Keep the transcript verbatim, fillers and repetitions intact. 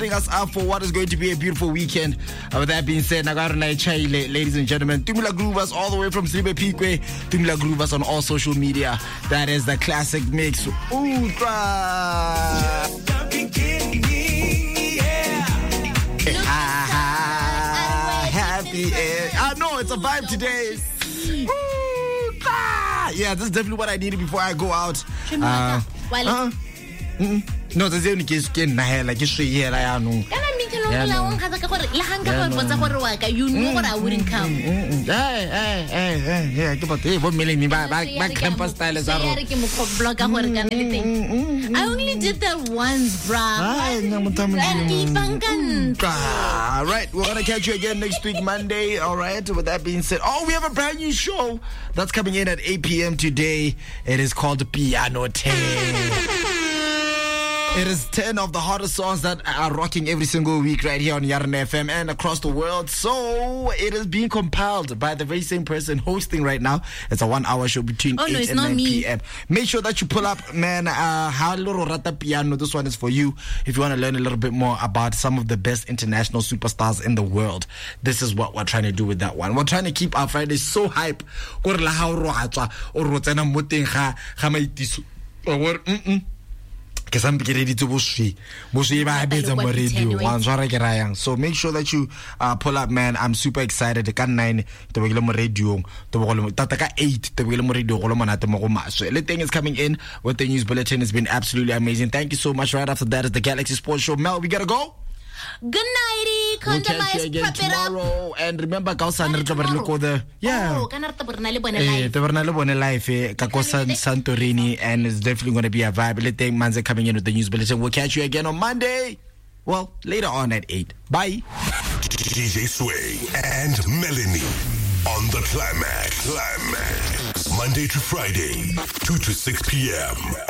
us up for what is going to be a beautiful weekend. Uh, with that being said, Nagarna Chaile, ladies and gentlemen, Tumila Groovers all the way from Slibe Pikwe, Tumila Groovers on all social media. That is the classic mix. Ultra. Happy. I know it's a vibe today. Ultra. Yeah, this is definitely what I needed before I go out. Uh, uh, mm, no, there's only case can nahe like you here I know. You know what I wouldn't come. Hey, hey, hey, hey, hey, get about hey, what million back back campus style is that? I only did that once, bruh. Right, we're gonna catch you again next week, Monday. All right, with that being said, oh, we have a brand new show that's coming in at eight p.m. today. It is called Piano ten. It is ten of the hottest songs that are rocking every single week right here on Yarn F M and across the world. So it is being compiled by the very same person hosting right now. It's a one-hour show between oh, eight no, and nine p.m. Make sure that you pull up, man. Uh, Haloro Rata Piano. This one is for you. If you want to learn a little bit more about some of the best international superstars in the world, this is what we're trying to do with that one. We're trying to keep our Fridays so hype. Or ke sampe ke ready to boswi boswi ba betsa mo radio wa ntswara ke rayang. So make sure that you uh, pull up, man. I'm super excited. Ka nine to begele mo radio to begele tata ka eight to begele mo radio go lo monate mo go maswe. Everything is coming in with the news bulletin. It's been absolutely amazing. Thank you so much. Right after that is the Galaxy Sports Show. Mel, we gotta go. Good nighty. We'll catch you again tomorrow. And remember, Kausan the yeah. Oh, eh, life, eh, Kakosan Santorini, and it's definitely going to be a vibe. Let them manze coming in with the news bulletin. We'll catch you again on Monday. Well, later on at eight. Bye. D J Sway and Melanie on the Climax. Climax. Monday to Friday, two to six p.m.